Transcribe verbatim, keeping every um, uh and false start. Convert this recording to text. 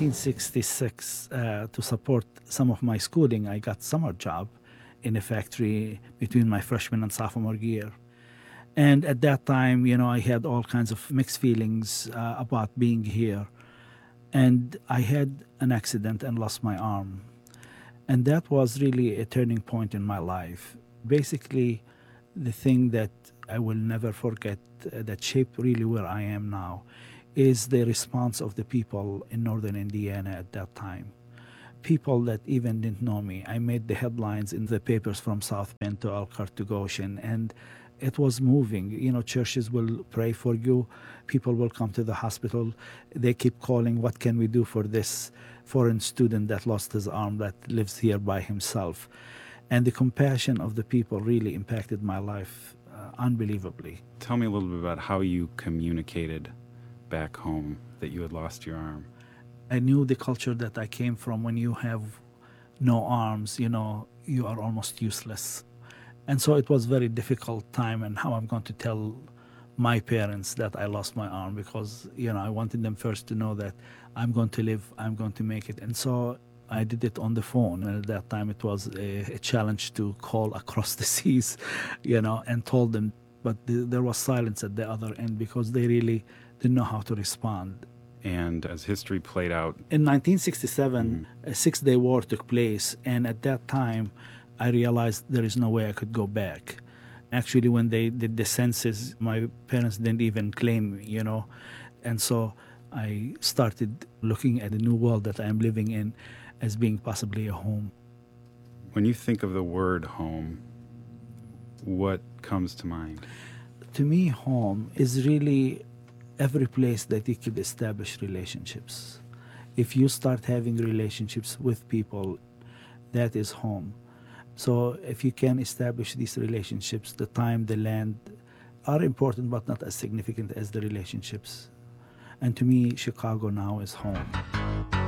nineteen sixty-six, uh, to support some of my schooling, I got summer job in a factory between my freshman and sophomore year. And at that time, you know, I had all kinds of mixed feelings uh, about being here. And I had an accident and lost my arm. And that was really a turning point in my life. Basically, the thing that I will never forget uh, that shaped really where I am now is the response of the people in northern Indiana at that time. People that even didn't know me. I made the headlines in the papers from South Bend to Elkhart to Goshen, and it was moving. You know, churches will pray for you. People will come to the hospital. They keep calling, what can we do for this foreign student that lost his arm that lives here by himself? And the compassion of the people really impacted my life uh, unbelievably. Tell me a little bit about how you communicated back home that you had lost your arm. I knew the culture that I came from. When you have no arms, you know, you are almost useless. And so it was very difficult time, and how I'm going to tell my parents that I lost my arm, because, you know, I wanted them first to know that I'm going to live, I'm going to make it. And so I did it on the phone. And at that time it was a, a challenge to call across the seas, you know, and told them. But the, there was silence at the other end because they really didn't know how to respond. And as history played out, in nineteen sixty-seven, mm-hmm. a Six-Day War took place, and at that time, I realized there is no way I could go back. Actually, when they did the census, my parents didn't even claim me, you know, and so I started looking at the new world that I am living in as being possibly a home. When you think of the word home, what comes to mind? To me, home is really every place that you could establish relationships. If you start having relationships with people, that is home. So if you can establish these relationships, the time, the land are important, but not as significant as the relationships. And to me, Chicago now is home.